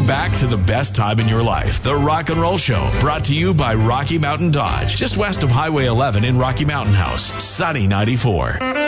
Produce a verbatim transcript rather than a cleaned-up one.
back to the best time in your life. The Rock and Roll Show, brought to you by Rocky Mountain Dodge, just west of Highway eleven in Rocky Mountain House. Sunny ninety-four.